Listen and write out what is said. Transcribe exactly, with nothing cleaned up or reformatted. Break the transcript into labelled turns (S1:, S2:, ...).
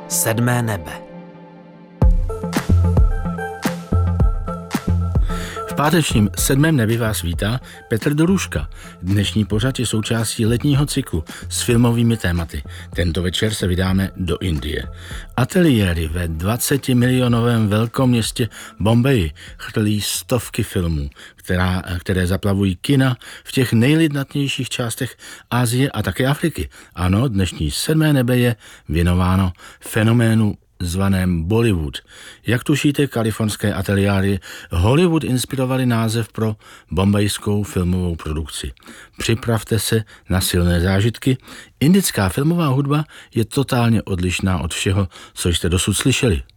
S1: Sedmé nebe.
S2: V pátečním Sedmém nebi vás vítá Petr Dorůška. Dnešní pořad je součástí letního cyklu s filmovými tématy. Tento večer se vydáme do Indie. Ateliéry ve dvacetimilionovém velkoměstě Bombaji chrlí stovky filmů, která, které zaplavují kina v těch nejlidnatějších částech Asie a také Afriky. Ano, dnešní Sedmé nebe je věnováno fenoménu zvaném Bollywood. Jak tušíte, kalifornské ateliéry Hollywood inspirovali název pro bombajskou filmovou produkci. Připravte se na silné zážitky. Indická filmová hudba je totálně odlišná od všeho, co jste dosud slyšeli.